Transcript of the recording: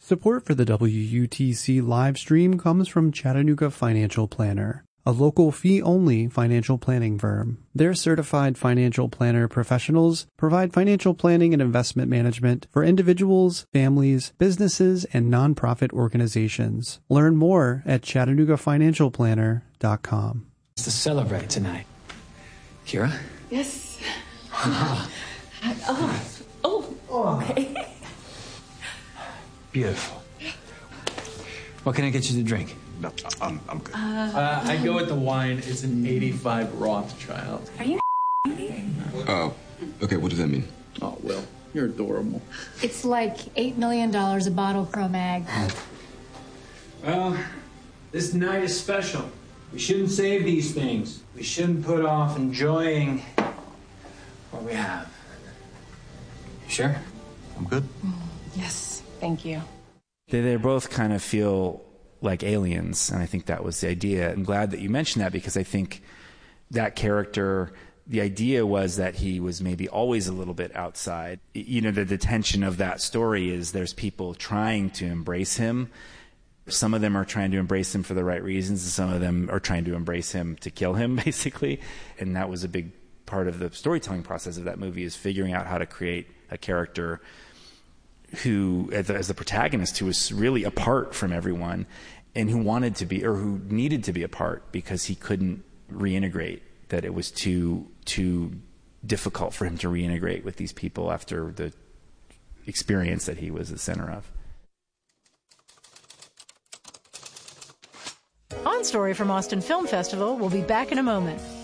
Support for the WUTC live stream comes from Chattanooga Financial Planner, a local fee-only financial planning firm. Their certified financial planner professionals provide financial planning and investment management for individuals, families, businesses, and nonprofit organizations. Learn more at ChattanoogaFinancialPlanner.com. It's to celebrate tonight. Kira? Yes. Okay. Beautiful. What can I get you to drink? No, I'm good. I go with the wine. It's an 85 Rothschild. Are you Okay, what does that mean? Oh, Will, you're adorable. It's like $8 million a bottle, Cro-Mag. Well, this night is special. We shouldn't save these things. We shouldn't put off enjoying what we have. You sure? I'm good. Yes, thank you. They both kind of feel like aliens, and I think that was the idea. I'm glad that you mentioned that, because I think that character, the idea was that he was maybe always a little bit outside. You know, the tension of that story is there's people trying to embrace him. Some of them are trying to embrace him for the right reasons, and some of them are trying to embrace him to kill him, basically. And that was a big part of the storytelling process of that movie, is figuring out how to create a character who, as the protagonist, who was really apart from everyone and who wanted to be, or who needed to be apart because he couldn't reintegrate, that it was too difficult for him to reintegrate with these people after the experience that he was the center of. On Story from Austin Film Festival will be back in a moment.